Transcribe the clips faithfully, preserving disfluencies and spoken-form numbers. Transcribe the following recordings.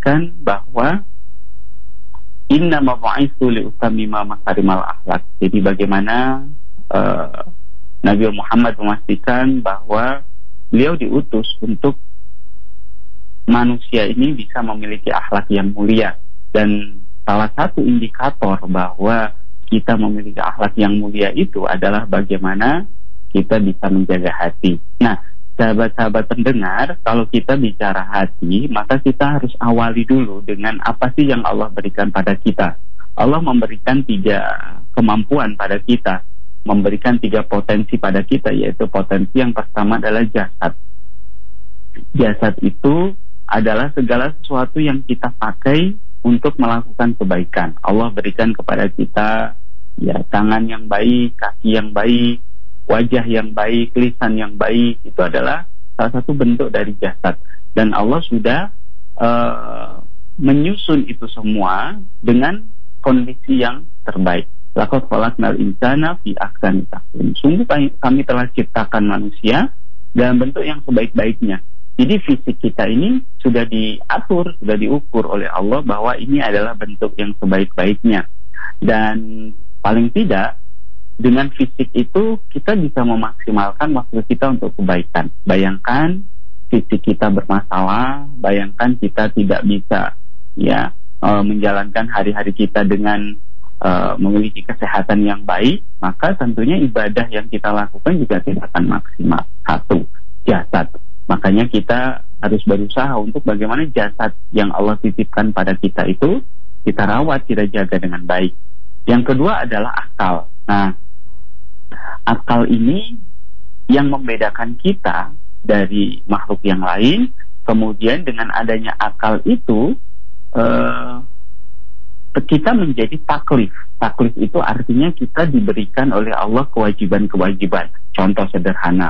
memastikan bahwa inna mab'itsu li utammima makarimal akhlak. Jadi bagaimana uh, Nabi Muhammad memastikan bahwa beliau diutus untuk manusia ini bisa memiliki akhlak yang mulia. Dan salah satu indikator bahwa kita memiliki akhlak yang mulia itu adalah bagaimana kita bisa menjaga hati. Nah, sahabat-sahabat pendengar, kalau kita bicara hati, maka kita harus awali dulu dengan apa sih yang Allah berikan pada kita. Allah memberikan tiga kemampuan pada kita, memberikan tiga potensi pada kita, yaitu potensi yang pertama adalah jasad. Jasad itu adalah segala sesuatu yang kita pakai untuk melakukan kebaikan. Allah berikan kepada kita ya tangan yang baik, kaki yang baik, wajah yang baik, lisan yang baik. Itu adalah salah satu bentuk dari jasad. Dan Allah sudah uh, menyusun itu semua dengan kondisi yang terbaik. Laqad khalaqnal insana fi ahsani taqwim. Sungguh kami telah ciptakan manusia dalam bentuk yang sebaik-baiknya. Jadi fisik kita ini sudah diatur, sudah diukur oleh Allah bahwa ini adalah bentuk yang sebaik-baiknya. Dan paling tidak dengan fisik itu kita bisa memaksimalkan waktu kita untuk kebaikan. Bayangkan fisik kita bermasalah, bayangkan kita tidak bisa ya e, menjalankan hari-hari kita dengan e, memiliki kesehatan yang baik, maka tentunya ibadah yang kita lakukan juga tidak akan maksimal. Satu, jasad. Makanya kita harus berusaha untuk bagaimana jasad yang Allah titipkan pada kita itu kita rawat, kita jaga dengan baik. Yang kedua adalah akal. Nah, akal ini yang membedakan kita dari makhluk yang lain. Kemudian dengan adanya akal itu eh, kita menjadi taklif. Taklif itu artinya kita diberikan oleh Allah kewajiban-kewajiban. Contoh sederhana,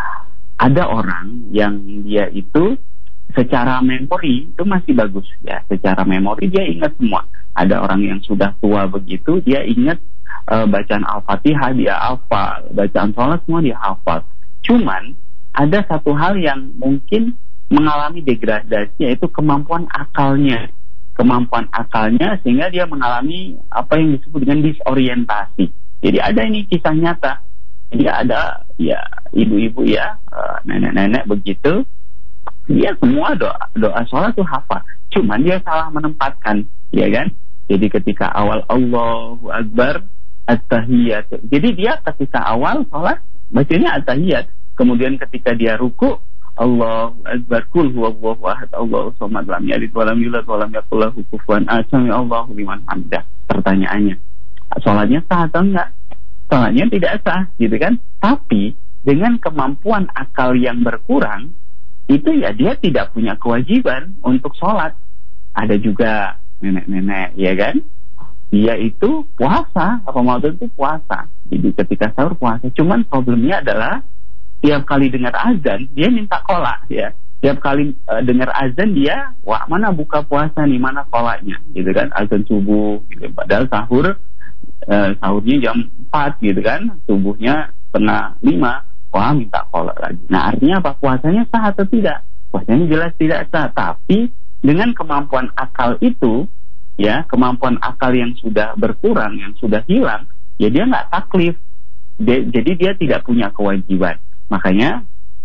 ada orang yang dia itu secara memori itu masih bagus ya, secara memori dia ingat semua. Ada orang yang sudah tua begitu, dia ingat Uh, bacaan Al-Fatihah dia hafal, bacaan sholat semua dia hafal. Cuman ada satu hal yang mungkin mengalami degradasi, yaitu kemampuan akalnya. Kemampuan akalnya sehingga dia mengalami apa yang disebut dengan disorientasi. Jadi ada ini kisah nyata. Jadi ada ya ibu-ibu ya, uh, nenek-nenek begitu, dia semua doa doa sholat tuh hafal. Cuman dia salah menempatkan, ya kan? Jadi ketika awal Allahu Akbar at-tahiyat. Jadi dia ketika awal sholat bacanya at-tahiyat. Kemudian ketika dia ruku, Allahu Akbar, qul huwallahu ahad, Allahu samad, lam yalid wa lam yulad wa lam yakul lahu kufuwan ahad, sami Allahu liman hamidah. Pertanyaannya, sholatnya sah atau enggak? Sholatnya tidak sah, gitu kan? Tapi dengan kemampuan akal yang berkurang, itu ya dia tidak punya kewajiban untuk sholat. Ada juga nenek-nenek, ya kan? Dia itu puasa, Ramadan itu puasa. Jadi ketika sahur puasa. Cuman problemnya adalah tiap kali dengar azan dia minta kolak ya. Tiap kali uh, dengar azan dia, wah mana buka puasa nih, mana kolaknya, gitu kan? Azan subuh, gitu. Padahal sahur uh, sahurnya jam empat, gitu kan? Subuhnya setengah lima, wah minta kolak lagi. Nah artinya apa? Puasanya sah atau tidak? Puasanya jelas tidak sah. Tapi dengan kemampuan akal itu, ya, kemampuan akal yang sudah berkurang, yang sudah hilang, ya dia nggak taklif. Dia, jadi dia tidak punya kewajiban. Makanya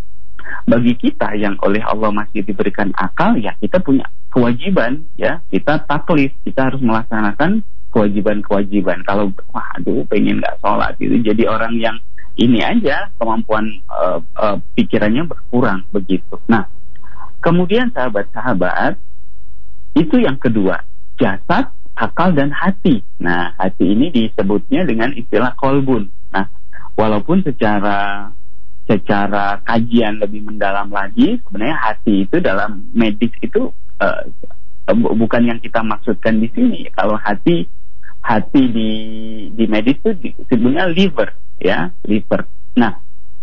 bagi kita yang oleh Allah masih diberikan akal, ya kita punya kewajiban, ya kita taklif, kita harus melaksanakan kewajiban-kewajiban. Kalau wah aduh pengen nggak sholat gitu, jadi orang yang ini aja kemampuan uh, uh, pikirannya berkurang begitu. Nah, kemudian sahabat-sahabat, itu yang kedua, jasad, akal, dan hati. Nah, hati ini disebutnya dengan istilah kolbun. Nah, walaupun secara secara kajian lebih mendalam lagi, sebenarnya hati itu dalam medis itu uh, bukan yang kita maksudkan di sini. Kalau hati hati di di medis itu disebutnya liver, ya, liver. Nah,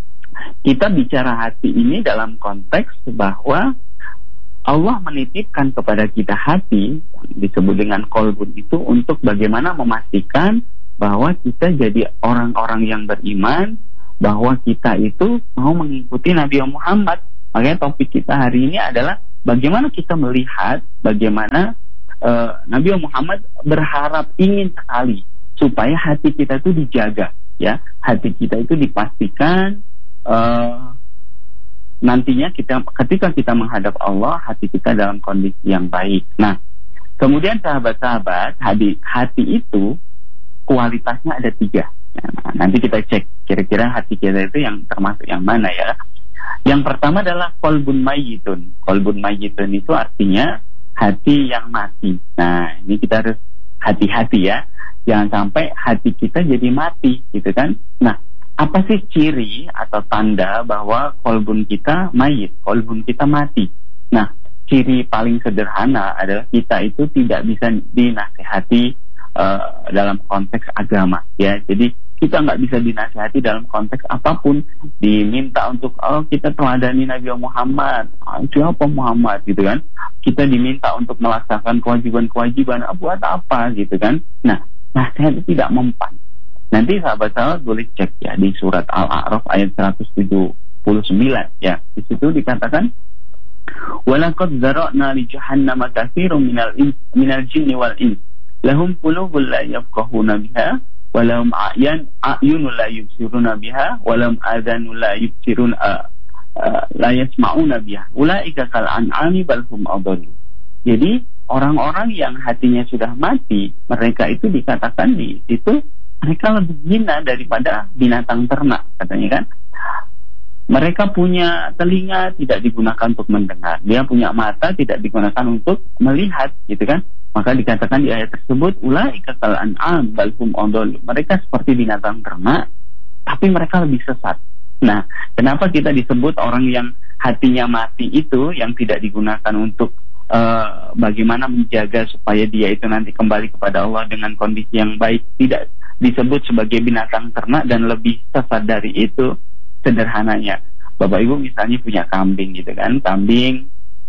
kita bicara hati ini dalam konteks bahwa Allah menitipkan kepada kita hati yang disebut dengan kolbun itu untuk bagaimana memastikan bahwa kita jadi orang-orang yang beriman, bahwa kita itu mau mengikuti Nabi Muhammad. Makanya topik kita hari ini adalah bagaimana kita melihat bagaimana uh, Nabi Muhammad berharap ingin sekali supaya hati kita itu dijaga, ya, hati kita itu dipastikan uh, nantinya kita ketika kita menghadap Allah, hati kita dalam kondisi yang baik. Nah, kemudian sahabat-sahabat, hati, hati itu kualitasnya ada tiga. Nah, nanti kita cek kira-kira hati kita itu yang termasuk yang mana ya. Yang pertama adalah qalbun mayyitun. Qalbun mayyitun itu artinya hati yang mati. Nah, ini kita harus hati-hati ya. Jangan sampai hati kita jadi mati, gitu kan. Nah, apa sih ciri atau tanda bahwa qalbun kita mayit, qalbun kita mati? Nah, ciri paling sederhana adalah kita itu tidak bisa dinasihati uh, dalam konteks agama, ya. Jadi kita nggak bisa dinasihati dalam konteks apapun, diminta untuk oh kita teladani Nabi Muhammad, oh, siapa Muhammad gitu kan, kita diminta untuk melaksanakan kewajiban-kewajiban, oh, buat apa gitu kan. Nah, nasihat itu tidak mempan. Nanti sahabat-sahabat boleh cek ya di surat Al-A'raf ayat seratus tujuh puluh sembilan ya, di situ dikatakan walaqad zara'na li jahannama katsiran minal ins minal jinni wal ins lahum qulubun la yafqahuna biha walam a'yan a'yunul la yubsiruna biha walam adhanul la yubsiruna uh, uh, la yasma'una biha ulaika kal an'ami bal hum adall. Jadi orang-orang yang hatinya sudah mati, mereka itu dikatakan di situ mereka lebih hina daripada binatang ternak, katanya kan. Mereka punya telinga tidak digunakan untuk mendengar, dia punya mata tidak digunakan untuk melihat, gitu kan. Maka dikatakan di ayat tersebut ulaika kal an'am bal hum adall. Mereka seperti binatang ternak, tapi mereka lebih sesat. Nah, kenapa kita disebut orang yang hatinya mati itu, yang tidak digunakan untuk uh, bagaimana menjaga supaya dia itu nanti kembali kepada Allah dengan kondisi yang baik, tidak disebut sebagai binatang ternak dan lebih sesat dari itu? Sederhananya, Bapak Ibu misalnya punya kambing gitu kan, kambing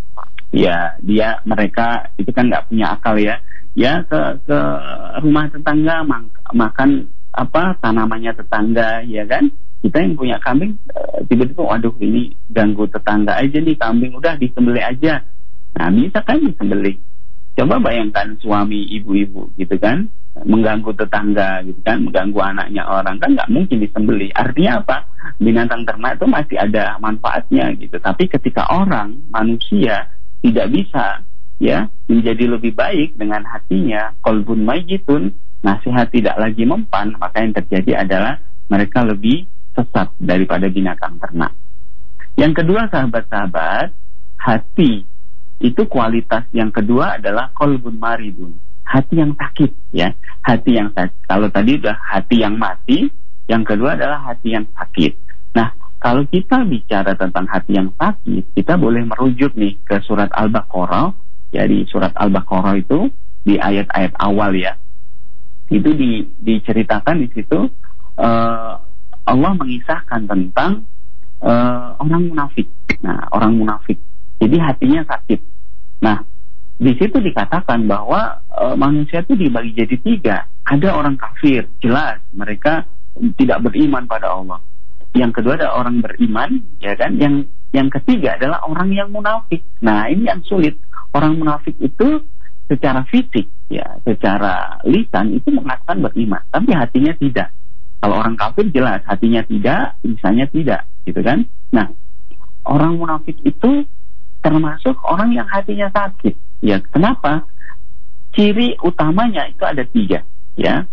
ya dia mereka itu kan nggak punya akal ya, ya ke ke rumah tetangga mak, makan apa tanamannya tetangga ya kan. Kita yang punya kambing tiba-tiba waduh ini ganggu tetangga aja nih kambing, udah disembelih aja. Nah, bisa kan disembelih. Coba bayangkan suami ibu-ibu gitu kan mengganggu tetangga gitu kan, mengganggu anaknya orang, kan nggak mungkin disembelih. Artinya apa? Binatang ternak itu masih ada manfaatnya gitu. Tapi ketika orang manusia tidak bisa ya menjadi lebih baik dengan hatinya, qalbun mayyitun, nasihat tidak lagi mempan, maka yang terjadi adalah mereka lebih sesat daripada binatang ternak. Yang kedua sahabat-sahabat, hati itu kualitas yang kedua adalah qalbun maridun, hati yang sakit ya, hati yang sakit. Kalau tadi udah hati yang mati, yang kedua adalah hati yang sakit. Nah, kalau kita bicara tentang hati yang sakit, kita boleh merujuk nih ke surat Al-Baqarah. Ya, di surat Al-Baqarah itu di ayat-ayat awal ya, itu di, diceritakan di situ uh, Allah mengisahkan tentang uh, orang munafik. Nah, orang munafik, jadi hatinya sakit. Nah, di situ dikatakan bahwa e, manusia itu dibagi jadi tiga. Ada orang kafir, jelas mereka tidak beriman pada Allah. Yang kedua ada orang beriman, ya kan? Yang yang ketiga adalah orang yang munafik. Nah, ini yang sulit. Orang munafik itu secara fisik, ya, secara lisan itu mengatakan beriman, tapi hatinya tidak. Kalau orang kafir jelas hatinya tidak, lisannya tidak, gitu kan? Nah, orang munafik itu termasuk orang yang hatinya sakit. Ya, kenapa? Ciri utamanya itu ada tiga, ya.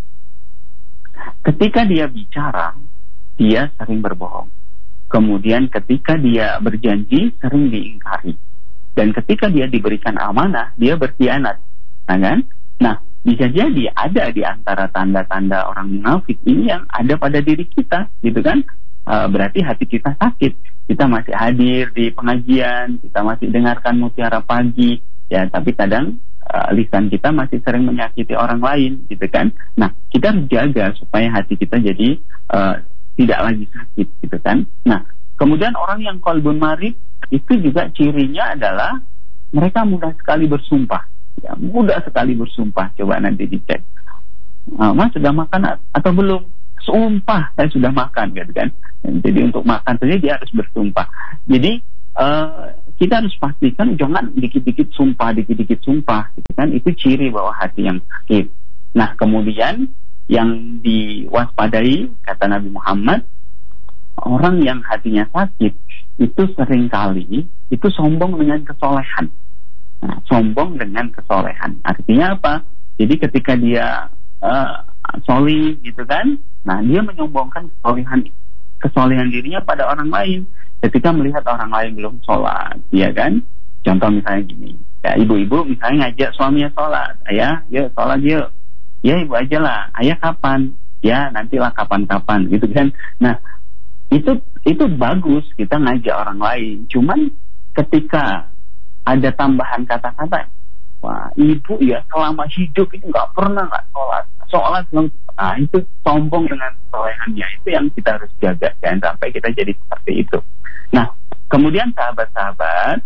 Ketika dia bicara, dia sering berbohong. Kemudian ketika dia berjanji, sering diingkari. Dan ketika dia diberikan amanah, dia berkhianat. Nah, kan? Nah, bisa jadi ada di antara tanda-tanda orang munafik ini yang ada pada diri kita, gitu kan? E, berarti hati kita sakit. Kita masih hadir di pengajian, kita masih dengarkan mutiara pagi, ya, tapi kadang uh, lisan kita masih sering menyakiti orang lain, gitu kan. Nah, kita harus jaga supaya hati kita jadi uh, tidak lagi sakit, gitu kan. Nah, kemudian orang yang qalbun marid itu juga cirinya adalah mereka mudah sekali bersumpah, ya, mudah sekali bersumpah. Coba nanti dicek, uh, Mas sudah makan atau belum? Sumpah saya sudah makan, gitu kan. Jadi untuk makan saja dia harus bersumpah. Jadi uh, kita harus pastikan jangan dikit-dikit sumpah, dikit-dikit sumpah, gitu kan? Itu ciri bahwa hati yang sakit. Nah, kemudian yang diwaspadai, kata Nabi Muhammad, orang yang hatinya sakit itu seringkali itu sombong dengan kesolehan. Nah, sombong dengan kesolehan. Artinya apa? Jadi ketika dia uh, solih gitu kan, nah dia menyombongkan kesolehan kesolehan dirinya pada orang lain. Ketika melihat orang lain belum sholat, ya kan? Contoh misalnya gini, ya ibu-ibu misalnya ngajak suaminya sholat, ayah, yuk sholat yuk. Ya ibu aja lah, ayah kapan? Ya nantilah kapan-kapan, gitu kan? Nah itu itu bagus kita ngajak orang lain. Cuman ketika ada tambahan kata-kata, wah ibu ya selama hidup itu nggak pernah nggak sholat, sholat belum. Nah itu sombong dengan kesolehannya. Itu yang kita harus jaga, jangan sampai kita jadi seperti itu. Nah kemudian sahabat-sahabat,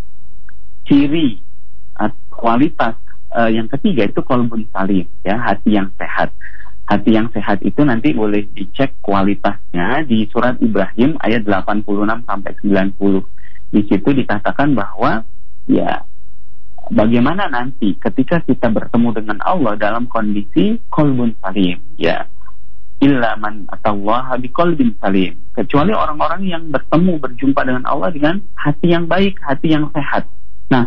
ciri atau kualitas uh, yang ketiga itu qalbun salim, ya, hati yang sehat. Hati yang sehat itu nanti boleh dicek kualitasnya di surat Ibrahim ayat delapan puluh enam sampai sembilan puluh. Di situ dikatakan bahwa ya bagaimana nanti ketika kita bertemu dengan Allah dalam kondisi qalbun salim, ya. Illa man atallaha biqalbin salim. Kecuali orang-orang yang bertemu berjumpa dengan Allah dengan hati yang baik, hati yang sehat. Nah,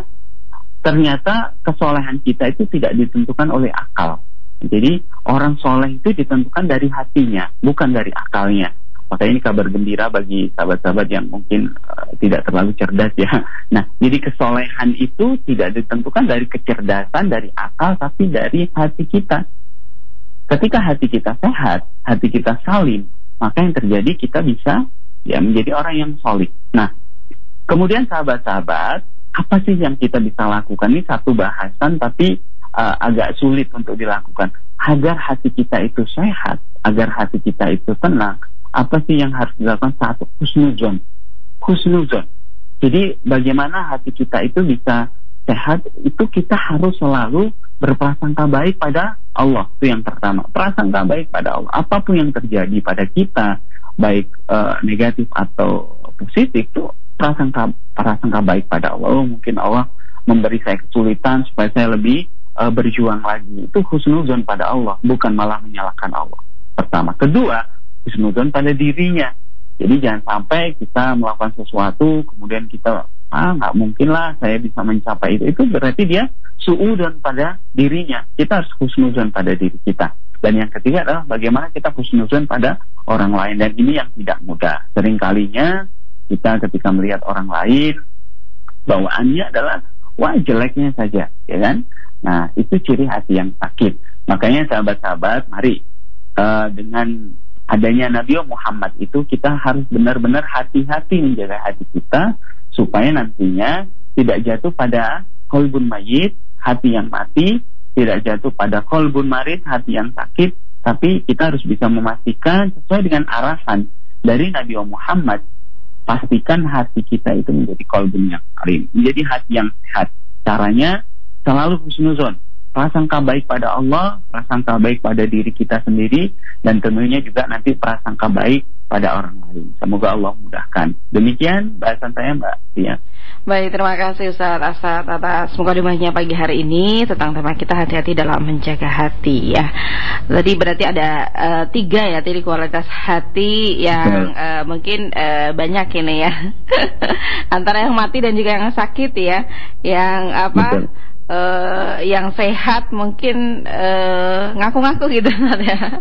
ternyata kesolehan kita itu tidak ditentukan oleh akal. Jadi orang soleh itu ditentukan dari hatinya, bukan dari akalnya. Makanya ini kabar gembira bagi sahabat-sahabat yang mungkin uh, tidak terlalu cerdas ya. Nah, jadi kesolehan itu tidak ditentukan dari kecerdasan, dari akal, tapi dari hati kita. Ketika hati kita sehat, hati kita salim, maka yang terjadi kita bisa ya menjadi orang yang soleh. Nah, kemudian sahabat-sahabat, apa sih yang kita bisa lakukan? Ini satu bahasan tapi Uh, agak sulit untuk dilakukan. Agar hati kita itu sehat, agar hati kita itu tenang, apa sih yang harus dilakukan? Satu, husnuzon. Husnuzon. Jadi bagaimana hati kita itu bisa sehat, itu kita harus selalu berprasangka baik pada Allah. Itu yang pertama, prasangka baik pada Allah. Apapun yang terjadi pada kita, baik uh, negatif atau positif, itu prasangka, prasangka baik pada Allah. Oh, mungkin Allah memberi saya kesulitan supaya saya lebih Uh, berjuang lagi. Itu husnuzon pada Allah, bukan malah menyalahkan Allah. Pertama. Kedua, husnuzon pada dirinya. Jadi jangan sampai kita melakukan sesuatu kemudian kita ah nggak mungkin lah saya bisa mencapai itu. Itu berarti dia suudzon pada dirinya. Kita harus husnuzon pada diri kita. Dan yang ketiga adalah bagaimana kita husnuzon pada orang lain. Dan ini yang tidak mudah. Seringkalinya kita ketika melihat orang lain, bawaannya adalah wah jeleknya saja, ya kan? Nah, itu ciri hati yang sakit. Makanya sahabat-sahabat, mari uh, dengan adanya Nabi Muhammad itu kita harus benar-benar hati-hati menjaga hati kita supaya nantinya tidak jatuh pada qalbun mayit, hati yang mati, tidak jatuh pada qalbun marid, hati yang sakit, tapi kita harus bisa memastikan sesuai dengan arahan dari Nabi Muhammad, pastikan hati kita itu menjadi qalbun yang salim, menjadi hati yang sehat. Caranya selalu husnuzon, prasangka baik pada Allah, prasangka baik pada diri kita sendiri, dan tentunya juga nanti prasangka baik pada orang lain. Semoga Allah mudahkan. Demikian bahasan saya, Mbak Tia. Baik, terima kasih Ustaz Asad atas mukadimahnya pagi hari ini tentang tema kita hati-hati dalam menjaga hati ya. Jadi berarti ada uh, tiga ya tadi kualitas hati yang uh, mungkin uh, banyak ini ya. Antara yang mati dan juga yang sakit ya. Yang apa? Betul. Uh, yang sehat mungkin uh, ngaku-ngaku gitu ya.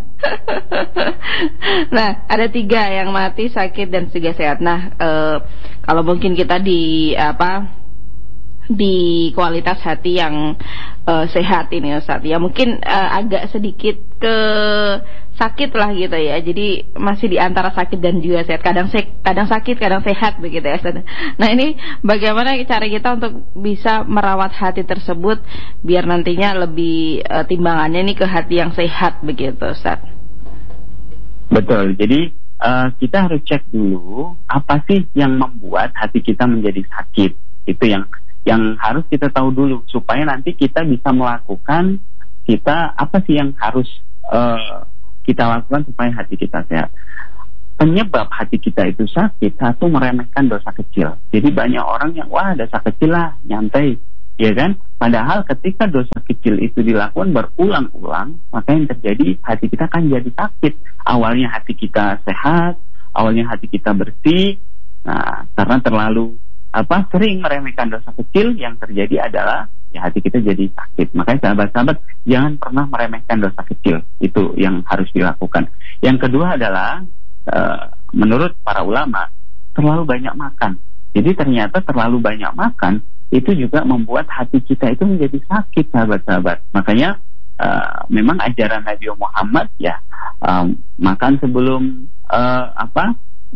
Nah, ada tiga yang mati, sakit, dan juga sehat. Nah, uh, kalau mungkin kita di apa di kualitas hati yang uh, sehat ini Ustaz ya, mungkin uh, agak sedikit ke sakit lah gitu ya. Jadi masih di antara sakit dan juga sehat. Kadang se- kadang sakit, kadang sehat begitu ya Ustaz. Nah, ini bagaimana cara kita untuk bisa merawat hati tersebut biar nantinya lebih uh, timbangannya ini ke hati yang sehat begitu Ustaz. Betul. Jadi uh, kita harus cek dulu apa sih yang membuat hati kita menjadi sakit. Itu yang yang harus kita tahu dulu supaya nanti kita bisa melakukan kita apa sih yang harus uh, kita lakukan supaya hati kita sehat. penyebab hati kita itu sakit, satu meremehkan dosa kecil. Jadi banyak orang yang wah dosa kecil lah, nyantai, ya kan? Padahal ketika dosa kecil itu dilakukan berulang-ulang, maka yang terjadi hati kita kan jadi sakit. Awalnya hati kita sehat, awalnya hati kita bersih. Nah, karena terlalu apa sering meremehkan dosa kecil, yang terjadi adalah ya hati kita jadi sakit. Makanya sahabat-sahabat jangan pernah meremehkan dosa kecil. Itu yang harus dilakukan. Yang kedua adalah uh, menurut para ulama, terlalu banyak makan. Jadi ternyata terlalu banyak makan itu juga membuat hati kita itu menjadi sakit, sahabat-sahabat. Makanya uh, memang ajaran Nabi Muhammad ya um, makan sebelum uh, apa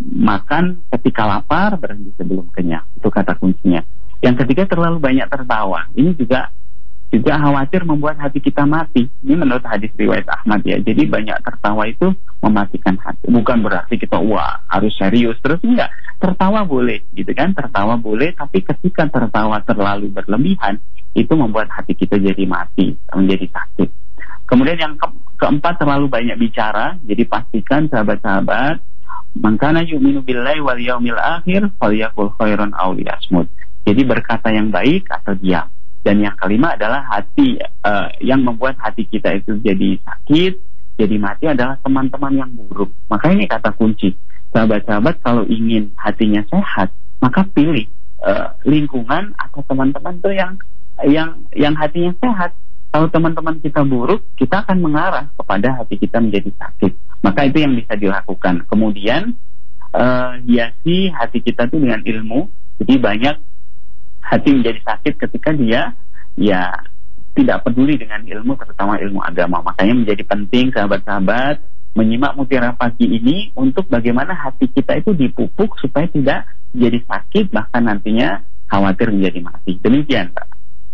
makan ketika lapar, berhenti sebelum kenyang. Itu kata kuncinya. Yang ketiga, terlalu banyak tertawa. Ini juga juga khawatir membuat hati kita mati. Ini menurut hadis riwayat Ahmad ya. Jadi banyak tertawa itu mematikan hati. Bukan berarti kita wah harus serius terus, enggak. Tertawa boleh gitu kan, tertawa boleh, tapi ketika tertawa terlalu berlebihan itu membuat hati kita jadi mati, menjadi sakit. Kemudian yang ke keempat, terlalu banyak bicara. Jadi pastikan sahabat-sahabat, man kana yu'minu billahi wal yaumil akhir falyakul khairan aw liyasmut. Jadi berkata yang baik atau diam. Dan yang kelima adalah hati uh, yang membuat hati kita itu jadi sakit, jadi mati adalah teman-teman yang buruk. Maka ini kata kunci. Sahabat-sahabat kalau ingin hatinya sehat, maka pilih uh, lingkungan atau teman-teman tuh yang yang yang hatinya sehat. Kalau teman-teman kita buruk, kita akan mengarah kepada hati kita menjadi sakit. Maka itu yang bisa dilakukan. Kemudian uh, hiasi hati kita tuh dengan ilmu. Jadi banyak hati menjadi sakit ketika dia ya tidak peduli dengan ilmu, terutama ilmu agama. Makanya menjadi penting sahabat-sahabat menyimak Mutiara Pagi ini untuk bagaimana hati kita itu dipupuk supaya tidak jadi sakit, bahkan nantinya khawatir menjadi mati. Demikian, Pak.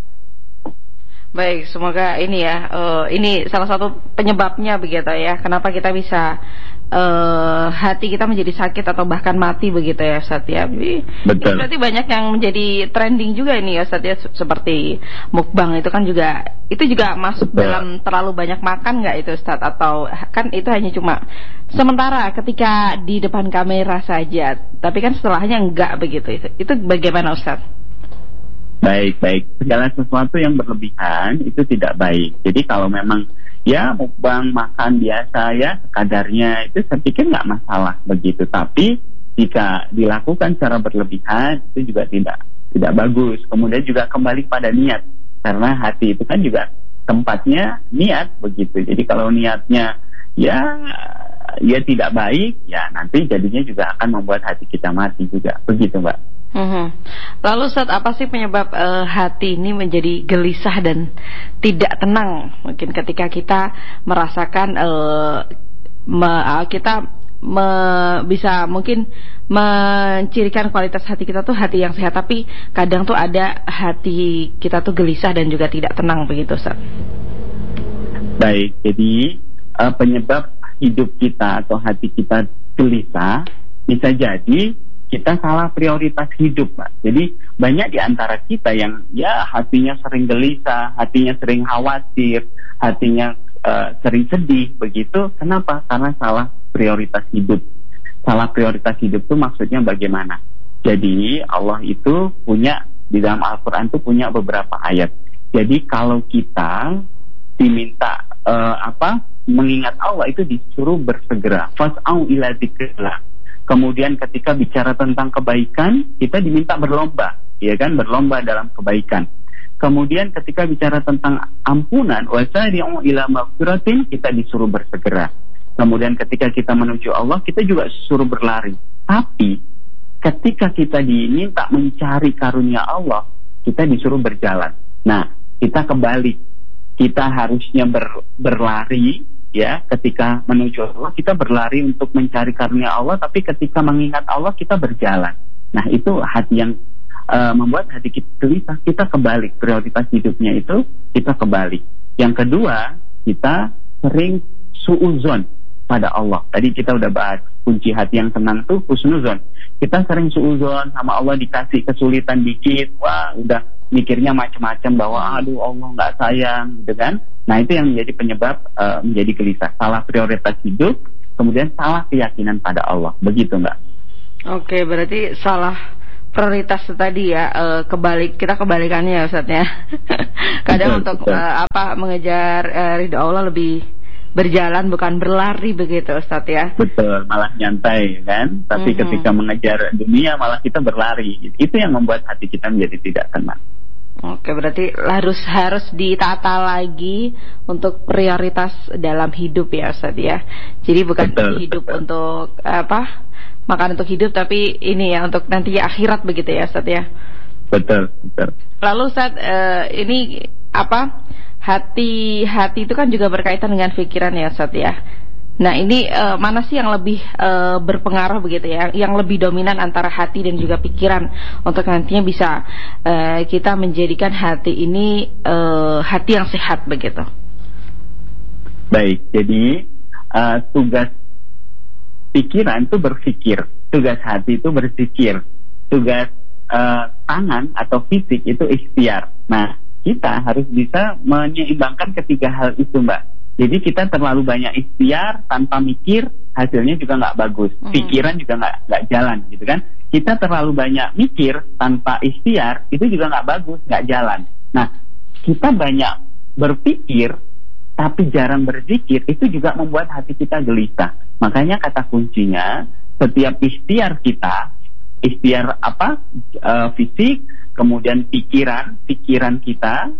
Baik, semoga ini ya, uh, ini salah satu penyebabnya begitu ya, kenapa kita bisa uh, hati kita menjadi sakit atau bahkan mati begitu ya, Ustaz ya. Betul. Berarti banyak yang menjadi trending juga ini ya, Ustaz ya, seperti mukbang itu kan juga, itu juga masuk Betul. Dalam terlalu banyak makan nggak itu, Ustaz? Atau kan itu hanya cuma sementara ketika di depan kamera saja, tapi kan setelahnya enggak begitu. Itu, itu bagaimana, Ustaz? Baik, baik. Segala sesuatu yang berlebihan itu tidak baik. Jadi kalau memang ya mukbang makan biasa ya kadarnya, itu saya pikir nggak masalah begitu. Tapi jika dilakukan secara berlebihan itu juga tidak tidak bagus. Kemudian juga kembali pada niat, karena hati itu kan juga tempatnya niat begitu. Jadi kalau niatnya ya ya tidak baik, ya nanti jadinya juga akan membuat hati kita mati juga begitu, Mbak. Hmm. Lalu Ustaz, apa sih penyebab uh, hati ini menjadi gelisah dan tidak tenang? Mungkin ketika kita merasakan uh, me, uh, kita me, bisa mungkin mencirikan kualitas hati kita tuh hati yang sehat, tapi kadang tuh ada hati kita tuh gelisah dan juga tidak tenang begitu, Ustaz. Baik, jadi uh, penyebab hidup kita atau hati kita gelisah bisa jadi kita salah prioritas hidup, Pak. Jadi banyak di antara kita yang ya hatinya sering gelisah, hatinya sering khawatir, hatinya uh, sering sedih, begitu. Kenapa? Karena salah prioritas hidup. Salah prioritas hidup itu maksudnya bagaimana? Jadi Allah itu punya, di dalam Al-Quran itu punya beberapa ayat. Jadi kalau kita diminta uh, apa? mengingat Allah itu disuruh bersegera. Fas'au ila dzikrillah. Kemudian ketika bicara tentang kebaikan, kita diminta berlomba, ya kan, berlomba dalam kebaikan. Kemudian ketika bicara tentang ampunan, wasari'u ila maghfiratin, kita disuruh bersegera. Kemudian ketika kita menuju Allah, kita juga disuruh berlari. Tapi ketika kita diminta mencari karunia Allah, kita disuruh berjalan. Nah, kita kebalik. Kita harusnya ber, berlari. Ya, ketika menuju Allah kita berlari untuk mencari karunia Allah, tapi ketika mengingat Allah kita berjalan. Nah, itu hati yang uh, membuat hati kita gelisah. Kita kebalik, prioritas hidupnya itu kita kebalik. Yang kedua, kita sering suuzon pada Allah. Tadi kita udah bahas kunci hati yang tenang tuh husnuzon. Kita sering suuzon sama Allah, dikasih kesulitan dikit, wah udah mikirnya macam-macam bahwa aduh Allah nggak sayang gitu kan. Nah, itu yang menjadi penyebab uh, menjadi gelisah. Salah prioritas hidup. kemudian salah keyakinan pada Allah. Begitu, Mbak. Oke, berarti salah prioritas tadi ya, uh, kebalik kita kebalikannya ya Ustaz ya. Kadang betul, untuk betul. Uh, apa mengejar uh, ridho Allah lebih berjalan bukan berlari begitu Ustaz ya. Betul, malah nyantai kan. Tapi mm-hmm. ketika mengejar dunia malah kita berlari. Itu yang membuat hati kita menjadi tidak tenang. Oke, berarti harus harus ditata lagi untuk prioritas dalam hidup ya Ustaz ya. Jadi bukan betul, hidup betul. untuk apa? Makan untuk hidup, tapi ini ya untuk nanti ya akhirat begitu ya Ustaz ya. Betul, betul. Lalu Ustaz, uh, ini apa? Hati hati itu kan juga berkaitan dengan pikiran ya Ustaz ya. Nah, ini uh, mana sih yang lebih uh, berpengaruh begitu ya? Yang lebih dominan antara hati dan juga pikiran untuk nantinya bisa uh, kita menjadikan hati ini uh, hati yang sehat begitu. Baik, jadi uh, tugas pikiran itu berpikir, tugas hati itu berpikir, tugas uh, tangan atau fisik itu ikhtiar. Nah, kita harus bisa menyeimbangkan ketiga hal itu, Mbak. Jadi kita terlalu banyak ikhtiar tanpa mikir, hasilnya juga nggak bagus. Hmm. Pikiran juga nggak nggak jalan, gitu kan? Kita terlalu banyak mikir tanpa ikhtiar, itu juga nggak bagus, nggak jalan. Nah, kita banyak berpikir tapi jarang berzikir, itu juga membuat hati kita gelisah. Makanya kata kuncinya, setiap ikhtiar kita, ikhtiar apa, e, fisik, kemudian pikiran, pikiran kita,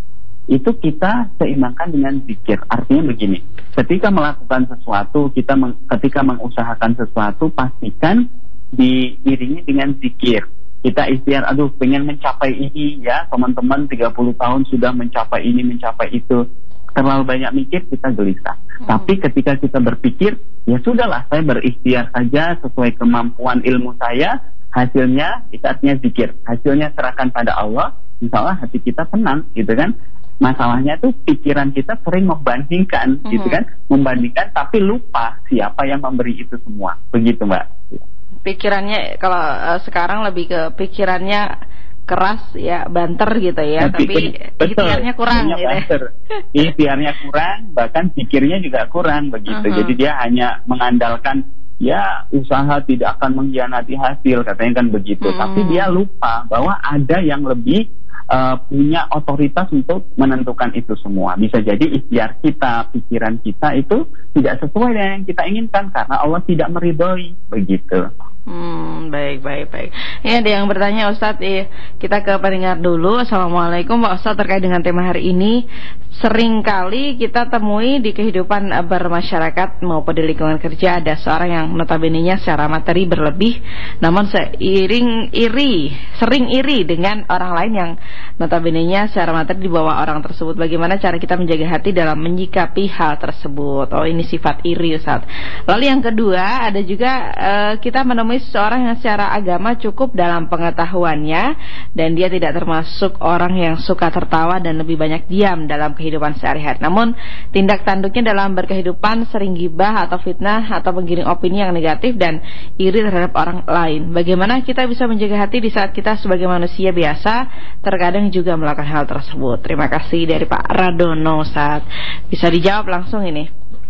itu kita seimbangkan dengan zikir. Artinya begini, ketika melakukan sesuatu, kita meng, ketika mengusahakan sesuatu, pastikan diiringi dengan zikir. Kita ikhtiar, aduh pengen mencapai ini ya, teman-teman tiga puluh tahun sudah mencapai ini, mencapai itu. Terlalu banyak mikir, kita gelisah. Hmm. Tapi ketika kita berpikir, ya sudahlah, saya berikhtiar saja sesuai kemampuan ilmu saya, hasilnya itu artinya zikir, hasilnya serahkan pada Allah, insya Allah hati kita tenang, gitu kan. Masalahnya tuh pikiran kita sering membandingkan, hmm. gitu kan, membandingkan tapi lupa siapa yang memberi itu semua, begitu Mbak. Pikirannya kalau uh, sekarang lebih ke pikirannya keras ya, banter gitu ya, tapi, tapi ikhtiarnya kurang gitu ya. Ikhtiarnya kurang, bahkan pikirnya juga kurang begitu. Uh-huh. Jadi dia hanya mengandalkan ya usaha tidak akan mengkhianati hasil, katanya kan begitu. Hmm. Tapi dia lupa bahwa ada yang lebih uh, punya otoritas untuk menentukan itu semua. Bisa jadi ikhtiar kita, pikiran kita itu tidak sesuai dengan yang kita inginkan karena Allah tidak meridhoi, begitu. Hmm, baik, baik, baik. Ini ada yang bertanya Ustadz, eh, kita ke pendengar dulu. Assalamualaikum Pak Ustadz, terkait dengan tema hari ini, sering kali kita temui di kehidupan bermasyarakat maupun di lingkungan kerja ada seorang yang notabene-nya secara materi berlebih, namun seiring iri, sering iri dengan orang lain yang notabene-nya secara materi di bawah orang tersebut. Bagaimana cara kita menjaga hati dalam menyikapi hal tersebut? Oh, ini sifat iri Ustadz. Lalu yang kedua, ada juga uh, kita menemui seseorang yang secara agama cukup dalam pengetahuannya dan dia tidak termasuk orang yang suka tertawa dan lebih banyak diam dalam kehidupan sehari-hari. Namun tindak tanduknya dalam berkehidupan sering gibah atau fitnah atau menggiring opini yang negatif dan iri terhadap orang lain. Bagaimana kita bisa menjaga hati di saat kita sebagai manusia biasa terkadang juga melakukan hal tersebut? Terima kasih dari Pak Radono Ustaz. Bisa dijawab langsung ini.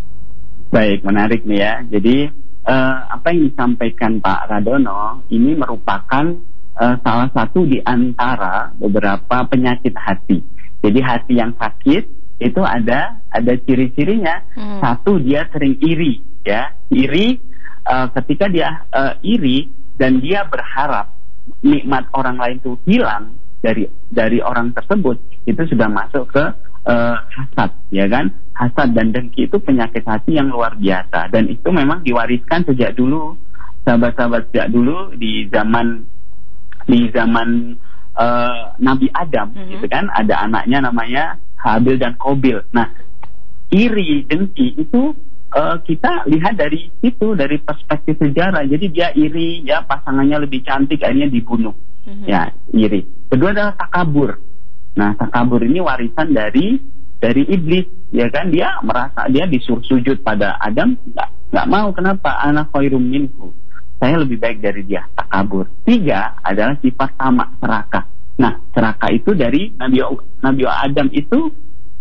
Baik, menarik nih ya. Jadi Uh, apa yang disampaikan Pak Radono ini merupakan uh, salah satu di antara beberapa penyakit hati. Jadi hati yang sakit itu ada ada ciri-cirinya. Hmm. Satu, dia sering iri, ya. Iri uh, ketika dia uh, iri dan dia berharap nikmat orang lain itu hilang dari dari orang tersebut, itu sudah masuk ke uh, hasad, ya kan? Hasad dan dengki itu penyakit hati yang luar biasa, dan itu memang diwariskan sejak dulu, sahabat-sahabat sejak dulu di zaman di zaman uh, Nabi Adam, mm-hmm. gitu kan, ada anaknya namanya Habil dan Qabil. Nah, iri, dengki itu uh, kita lihat dari situ, dari perspektif sejarah. Jadi dia iri, ya pasangannya lebih cantik, akhirnya dibunuh, mm-hmm. ya iri. Kedua adalah takabur. Nah, takabur ini warisan dari dari iblis, ya kan, dia merasa dia disuruh sujud pada Adam, nggak nggak mau, kenapa? Ana khairum minhu, saya lebih baik dari dia, takabur. Tiga adalah sifat tamak, serakah. Nah, serakah itu dari Nabi Nabi Adam itu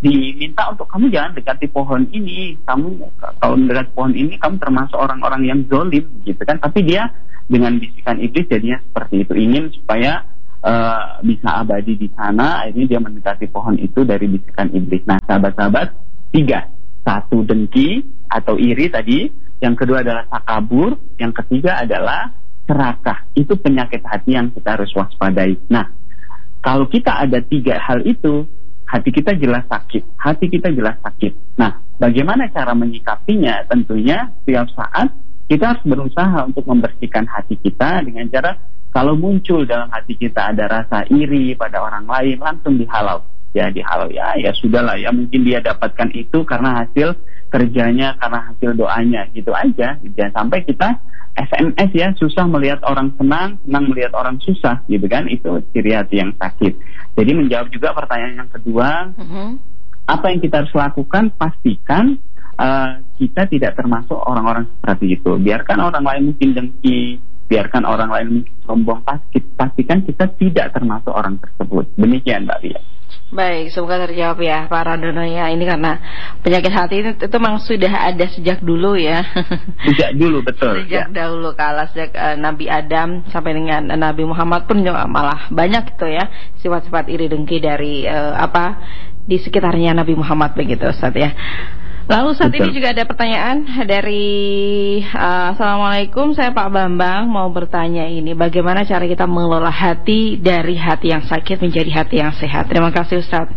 diminta untuk kamu jangan dekati pohon ini, kamu kalau mendekat pohon ini kamu termasuk orang-orang yang zolim gitu kan. Tapi dia dengan bisikan iblis jadinya seperti itu, ingin supaya uh, bisa abadi di sana. Akhirnya dia mendekati pohon itu dari bisikan iblis. Nah sahabat-sahabat, tiga, satu dengki atau iri tadi, yang kedua adalah takabur, yang ketiga adalah serakah. Itu penyakit hati yang kita harus waspadai. Nah kalau kita ada tiga hal itu, hati kita jelas sakit, hati kita jelas sakit. Nah, bagaimana cara menyikapinya? Tentunya setiap saat kita harus berusaha untuk membersihkan hati kita dengan cara kalau muncul dalam hati kita ada rasa iri pada orang lain, langsung dihalau. Ya, dihalau. Ya, ya sudahlah ya, mungkin dia dapatkan itu karena hasil kerjanya, karena hasil doanya, gitu aja. Jangan sampai kita S M S ya, susah melihat orang senang, senang melihat orang susah, gitu kan. Itu ciri hati yang sakit. Jadi menjawab juga pertanyaan yang kedua, mm-hmm. apa yang kita harus lakukan? Pastikan uh, kita tidak termasuk orang-orang seperti itu. Biarkan orang lain mungkin dengki, biarkan orang lain mungkin sombong, pastikan kita tidak termasuk orang tersebut. Demikian Mbak Lia. Baik, semoga terjawab ya Pak Randono ya. Ini karena penyakit hati itu, itu memang sudah ada sejak dulu ya. Sejak dulu, betul. Sejak ya. dahulu kala, sejak uh, Nabi Adam sampai dengan uh, Nabi Muhammad pun juga malah banyak gitu ya sifat-sifat iri dengki dari uh, apa di sekitarnya Nabi Muhammad begitu Ustaz ya. Lalu saat Betul. Ini juga ada pertanyaan dari uh, Assalamualaikum, saya Pak Bambang mau bertanya ini, bagaimana cara kita mengelola hati dari hati yang sakit menjadi hati yang sehat? Terima kasih Ustaz.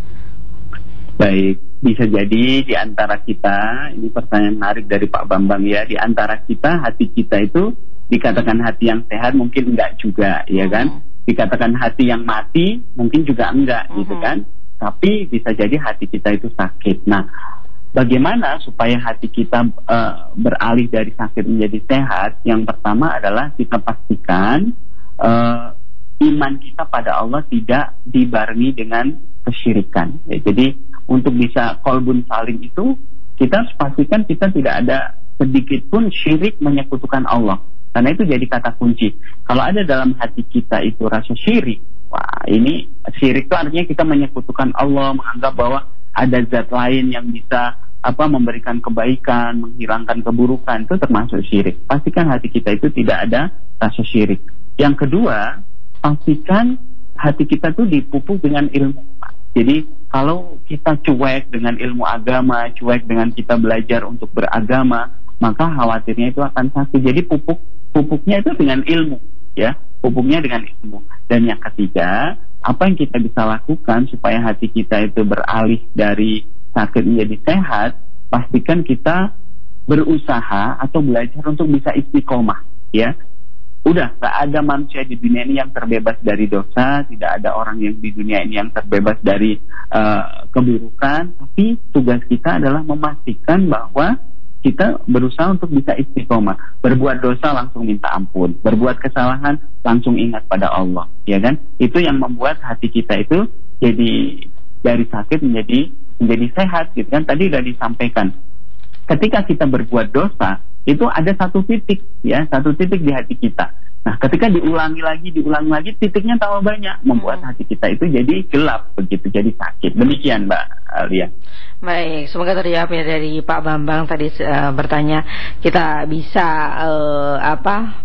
Baik, bisa jadi di antara kita, ini pertanyaan menarik dari Pak Bambang ya, di antara kita hati kita itu dikatakan hati yang sehat mungkin enggak juga, ya kan? Dikatakan hati yang mati mungkin juga enggak, uh-huh. gitu kan? Tapi bisa jadi hati kita itu sakit. Nah, bagaimana supaya hati kita uh, beralih dari sakit menjadi sehat? Yang pertama adalah kita pastikan uh, iman kita pada Allah tidak dibarengi dengan kesyirikan. Ya, jadi untuk bisa qalbun salim itu kita harus pastikan kita tidak ada sedikit pun syirik menyekutukan Allah. Karena itu jadi kata kunci. Kalau ada dalam hati kita itu rasa syirik, wah ini syirik itu artinya kita menyekutukan Allah, menganggap bahwa ada zat lain yang bisa apa memberikan kebaikan, menghilangkan keburukan, itu termasuk syirik. Pastikan hati kita itu tidak ada rasa syirik. Yang kedua, pastikan hati kita itu dipupuk dengan ilmu. Jadi kalau kita cuek dengan ilmu agama, cuek dengan kita belajar untuk beragama, maka khawatirnya itu akan sakit. Jadi pupuk pupuknya itu dengan ilmu, ya, pupuknya dengan ilmu. Dan yang ketiga, apa yang kita bisa lakukan supaya hati kita itu beralih dari sakit menjadi sehat? Pastikan kita berusaha atau belajar untuk bisa istiqomah, ya. Udah, gak ada manusia di dunia ini yang terbebas dari dosa, tidak ada orang yang di dunia ini yang terbebas dari uh, keburukan. Tapi tugas kita adalah memastikan bahwa kita berusaha untuk bisa istiqomah. Berbuat dosa langsung minta ampun, berbuat kesalahan langsung ingat pada Allah, ya kan? Itu yang membuat hati kita itu jadi dari sakit menjadi menjadi sehat, gitu kan? Tadi sudah disampaikan. Ketika kita berbuat dosa, itu ada satu titik, ya, satu titik di hati kita. Nah, ketika diulangi lagi, diulangi lagi, titiknya tambah banyak, membuat hati kita itu jadi gelap, begitu, jadi sakit. Demikian, Mbak Alia. Baik, semoga terjawab ya dari Pak Bambang tadi uh, bertanya, kita bisa uh, apa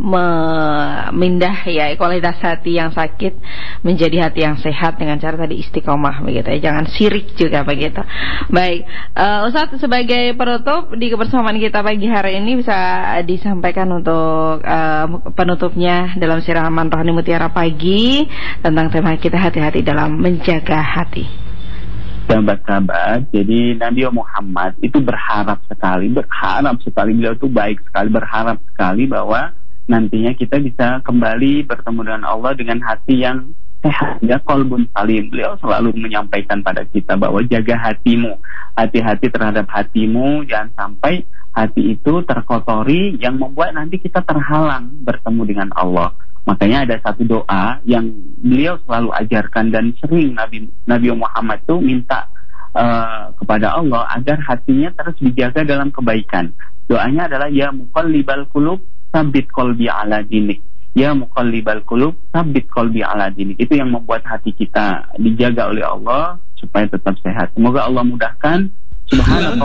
memindah ya kualitas hati yang sakit menjadi hati yang sehat dengan cara tadi istiqomah, begitu ya, jangan syirik juga begitu. Baik, uh, Ustaz, sebagai penutup di kebersamaan kita pagi hari ini bisa disampaikan untuk uh, penutupnya dalam siraman Rohani Mutiara Pagi tentang tema kita hati-hati dalam menjaga hati. Sahabat-sahabat, jadi Nabi Muhammad itu berharap sekali, berharap sekali, beliau itu baik sekali, berharap sekali bahwa nantinya kita bisa kembali bertemu dengan Allah dengan hati yang sehat, ya, qalbun salim. Beliau selalu menyampaikan pada kita bahwa jaga hatimu, hati-hati terhadap hatimu, jangan sampai hati itu terkotori yang membuat nanti kita terhalang bertemu dengan Allah. Makanya ada satu doa yang beliau selalu ajarkan dan sering Nabi Nabi Muhammad itu minta uh, kepada Allah agar hatinya terus dijaga dalam kebaikan. Doanya adalah ya muqallibal qulub tsabbit qalbi ala dinik. Ya muqallibal qulub tsabbit qalbi ala dinik. Itu yang membuat hati kita dijaga oleh Allah supaya tetap sehat. Semoga Allah mudahkan. Subhanallah.